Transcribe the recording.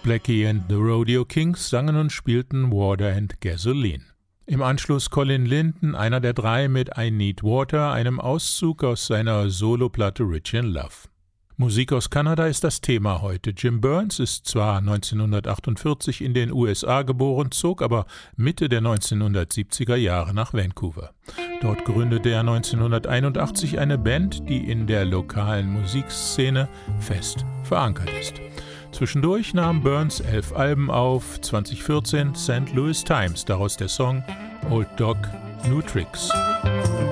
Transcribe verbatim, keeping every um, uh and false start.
Blackie and the Rodeo Kings sangen und spielten Water and Gasoline. Im Anschluss Colin Linton, einer der drei mit I Need Water, einem Auszug aus seiner Soloplatte Rich in Love. Musik aus Kanada ist das Thema heute. Jim Burns ist zwar neunzehnhundertachtundvierzig in den U S A geboren, zog aber Mitte der neunzehnhundertsiebziger Jahre nach Vancouver. Dort gründete er neunzehnhunderteinundachtzig eine Band, die in der lokalen Musikszene fest verankert ist. Zwischendurch nahm Burns elf Alben auf, zweitausendvierzehn Saint Louis Times, daraus der Song Old Dog, New Tricks.